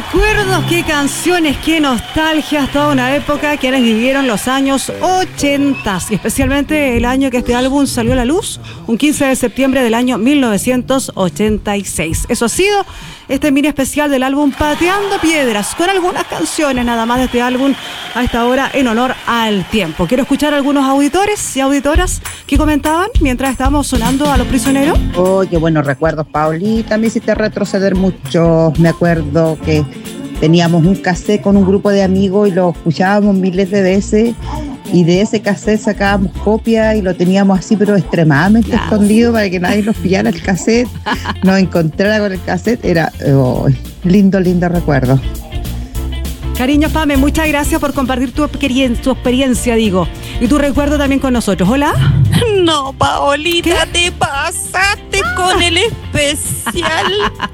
recuerdos, qué canciones, qué nostalgias, toda una época quienes vivieron los años 80 y especialmente el año que este álbum salió a la luz, un 15 de septiembre del año 1986. Eso ha sido este mini especial del álbum Pateando Piedras, con algunas canciones nada más de este álbum a esta hora en honor al tiempo. Quiero escuchar a algunos auditores y auditoras que comentaban mientras estábamos sonando a Los Prisioneros. Oh, qué buenos recuerdos, Paulita, me hiciste retroceder mucho. Me acuerdo que teníamos un cassette con un grupo de amigos y lo escuchábamos miles de veces, y de ese cassette sacábamos copia y lo teníamos así pero extremadamente escondido para que nadie nos pillara el cassette, nos encontrara con el cassette. Era lindo recuerdo. Cariño, Pame, muchas gracias por compartir tu experiencia, digo, y tu recuerdo también con nosotros. ¿Hola? No, Paolita, ¿qué? Te pasaste con el especial.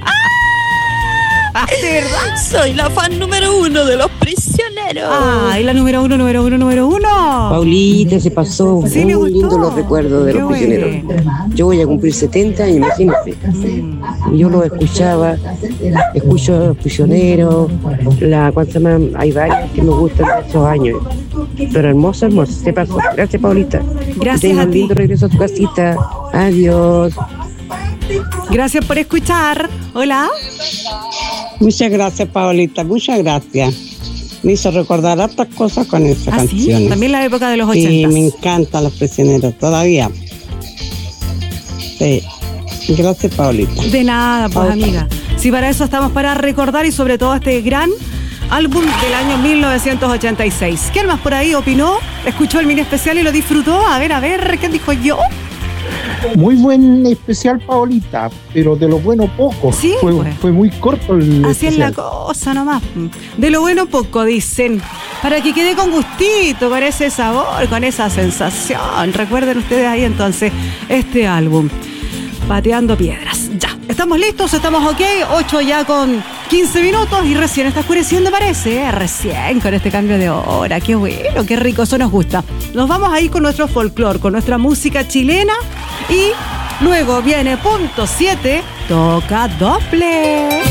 ¿De verdad? Soy la fan número 1 de Los Prisioneros. Ay, la número uno. Paulita, se pasó. Sí, me muy gustó. lindo los recuerdos de Qué Los Prisioneros. bueno. Yo voy a cumplir 70, imagínate. Y yo los escuchaba, escucho a Los Prisioneros, ¿cuánto se llama? Hay varias que me gustan de esos años. Pero hermoso, se pasó. Gracias, Paulita. Gracias Tenga a un ti. lindo regreso a tu casita. Adiós. Gracias por escuchar. Hola. Muchas gracias, Paolita, muchas gracias. Me hizo recordar hartas cosas con esa canción. ¿Sí? También la época de los 80. Sí, me encantan Los Prisioneros, todavía. Sí. Gracias, Paolita. De nada, pues, amiga. Sí, para eso estamos, para recordar y sobre todo este gran álbum del año 1986. ¿Quién más por ahí opinó? ¿Escuchó el mini especial y lo disfrutó? A ver, ¿qué dijo yo? Muy buen especial, Paolita, pero de lo bueno poco. Sí, fue muy corto el así especial. es la cosa nomás. De lo bueno poco, dicen. Para que quede con gustito, con ese sabor, con esa sensación. Recuerden ustedes ahí entonces este álbum, Pateando Piedras. Ya, estamos listos, estamos ok. 8 ya con 15 minutos y recién está oscureciendo, parece. Recién con este cambio de hora. Qué bueno, qué rico, eso nos gusta. Nos vamos a ir con nuestro folclore, con nuestra música chilena. Y luego viene punto 7, toca doble.